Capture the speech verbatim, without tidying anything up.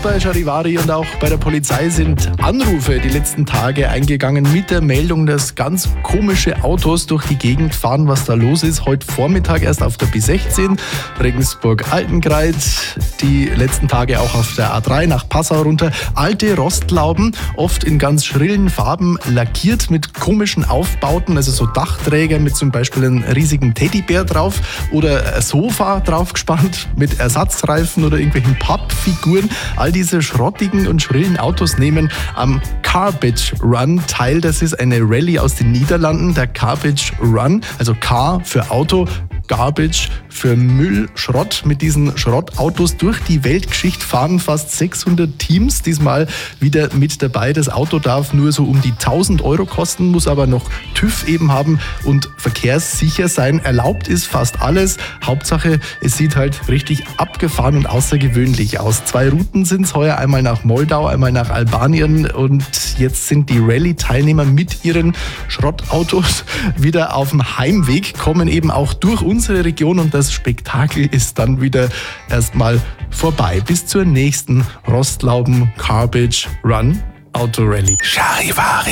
bei Charivari und auch bei der Polizei sind Anrufe die letzten Tage eingegangen mit der Meldung, dass ganz komische Autos durch die Gegend fahren. Was da los ist, heute Vormittag erst auf der B sechzehn, Regensburg-Altenkreuz, die letzten Tage auch auf der A drei nach Passau runter. Alte Rostlauben, oft in ganz schrillen Farben, lackiert mit komischen Aufbauten, also so Dachträger mit zum Beispiel einem riesigen Teddybär drauf oder ein Sofa draufgespannt mit Ersatzreifen oder irgendwelchen Pappfiguren. All diese schrottigen und schrillen Autos nehmen am Garbage Run teil. Das ist eine Rallye aus den Niederlanden, der Garbage Run, also Car für Auto, Garbage für Müll, Schrott. Mit diesen Schrottautos durch die Weltgeschichte fahren fast sechshundert Teams diesmal wieder mit dabei. Das Auto darf nur so um die tausend Euro kosten, muss aber noch TÜV eben haben und verkehrssicher sein. Erlaubt ist fast alles. Hauptsache, es sieht halt richtig abgefahren und außergewöhnlich aus. Zwei Routen sind es heuer, einmal nach Moldau, einmal nach Albanien, und jetzt sind die Rallye-Teilnehmer mit ihren Schrottautos wieder auf dem Heimweg, kommen eben auch durch unsere Region, und das Spektakel ist dann wieder erstmal vorbei. Bis zur nächsten Rostlauben Garbage Run Autorally. Charivari.